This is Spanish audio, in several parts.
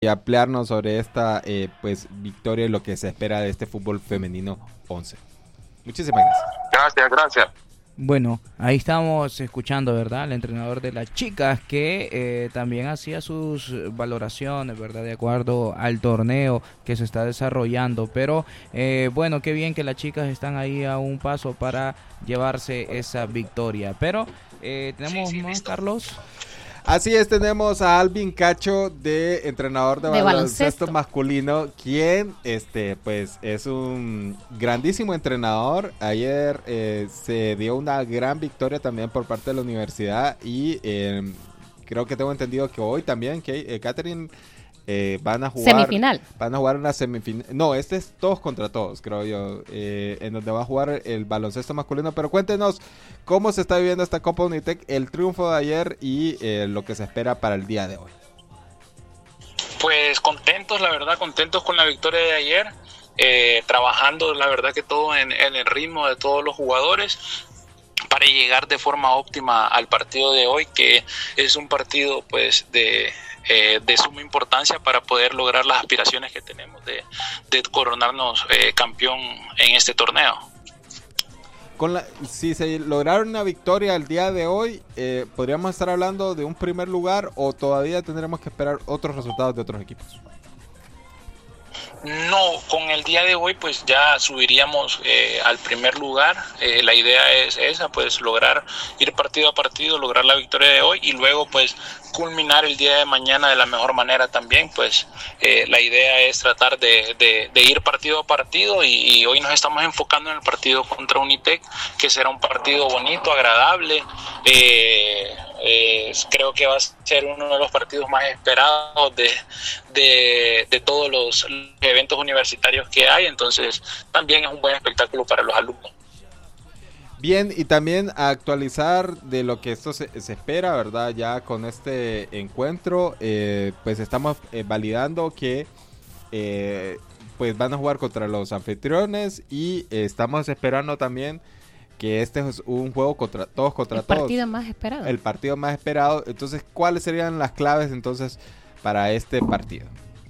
y ampliarnos sobre esta pues victoria y lo que se espera de este fútbol femenino 11. Muchísimas gracias. Gracias, gracias. Bueno, ahí estamos escuchando, ¿verdad? El entrenador de las chicas que también hacía sus valoraciones, ¿verdad? De acuerdo al torneo que se está desarrollando. Pero bueno, qué bien que las chicas están ahí a un paso para llevarse esa victoria. Pero tenemos más, listo. Carlos. Así es, tenemos a Alvin Cacho, de entrenador de baloncesto masculino, quien pues es un grandísimo entrenador. Ayer se dio una gran victoria también por parte de la universidad y creo que tengo entendido que hoy también Catherine van a jugar una semifinal. No, este es todos contra todos, creo yo, en donde va a jugar el baloncesto masculino. Pero cuéntenos cómo se está viviendo esta Copa Unitec, el triunfo de ayer y lo que se espera para el día de hoy. Pues contentos, la verdad, contentos con la victoria de ayer, trabajando, la verdad, que todo en el ritmo de todos los jugadores para llegar de forma óptima al partido de hoy, que es un partido pues de suma importancia para poder lograr las aspiraciones que tenemos de coronarnos campeón en este torneo. Si se lograra una victoria el día de hoy, ¿podríamos estar hablando de un primer lugar o todavía tendremos que esperar otros resultados de otros equipos? No, con el día de hoy pues ya subiríamos al primer lugar. La idea es esa, pues lograr ir partido a partido, lograr la victoria de hoy y luego pues culminar el día de mañana de la mejor manera también. Pues la idea es tratar de ir partido a partido y hoy nos estamos enfocando en el partido contra Unitec, que será un partido bonito, agradable. Creo que va a ser uno de los partidos más esperados de todos los eventos universitarios que hay, entonces también es un buen espectáculo para los alumnos. Bien, y también a actualizar de lo que esto se espera, ¿verdad? Ya con este encuentro, pues estamos validando que pues van a jugar contra los anfitriones y estamos esperando también que este es un juego contra todos. El partido más esperado. El partido más esperado. Entonces, ¿cuáles serían las claves entonces para este partido?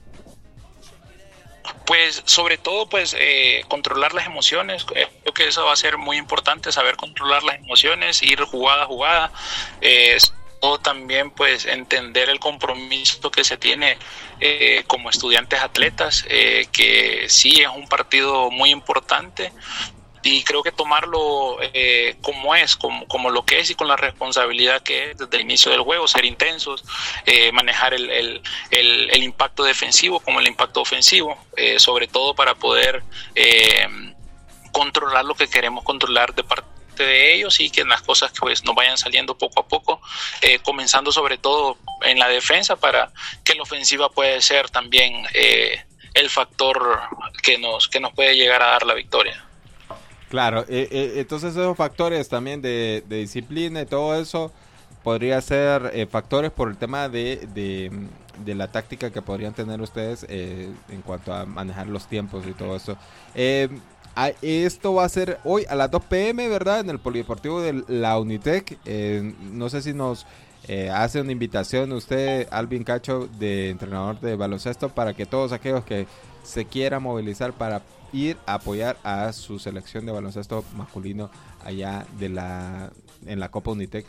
Pues sobre todo pues controlar las emociones. Creo que eso va a ser muy importante, saber controlar las emociones, ir jugada a jugada. O también pues entender el compromiso que se tiene como estudiantes atletas, que sí es un partido muy importante. Y creo que tomarlo como lo que es y con la responsabilidad que es desde el inicio del juego, ser intensos, manejar el impacto defensivo como el impacto ofensivo, sobre todo para poder controlar lo que queremos controlar de parte de ellos y que las cosas pues nos vayan saliendo poco a poco, comenzando sobre todo en la defensa para que la ofensiva puede ser también el factor que nos puede llegar a dar la victoria. Claro, entonces esos factores también de disciplina y todo eso podría ser factores por el tema de la táctica que podrían tener ustedes en cuanto a manejar los tiempos y todo eso. Esto va a ser hoy a las 2 p.m., ¿verdad? En el Polideportivo de la Unitec. No sé si nos hace una invitación usted, Alvin Cacho, de entrenador de baloncesto, para que todos aquellos que se quieran movilizar para ir a apoyar a su selección de baloncesto masculino allá en la Copa Unitec.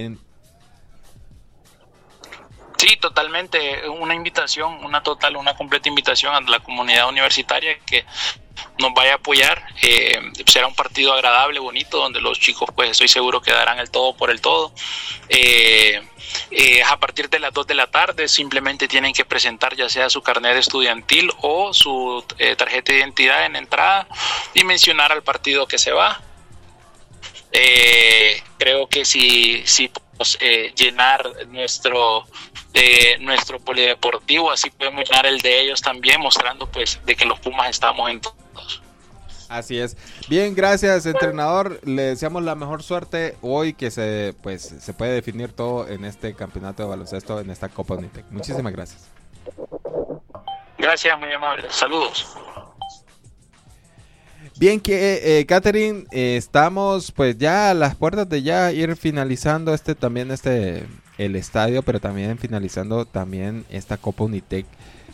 Sí, totalmente, una invitación, una completa invitación a la comunidad universitaria que nos vaya a apoyar. Será un partido agradable, bonito, donde los chicos pues estoy seguro que darán el todo por el todo. A partir de las 2 de la tarde simplemente tienen que presentar ya sea su carnet estudiantil o su tarjeta de identidad en entrada y mencionar al partido que se va. Creo que si podemos llenar nuestro polideportivo, así podemos llenar el de ellos también, mostrando pues de que los Pumas estamos en todos. Así es. Bien, gracias, entrenador. Le deseamos la mejor suerte hoy, que se puede definir todo en este campeonato de baloncesto, en esta Copa Unitec. Muchísimas gracias. Gracias, muy amable. Saludos. Bien, que Catherine, estamos pues ya a las puertas de ya ir finalizando el estadio, pero también finalizando también esta Copa Unitec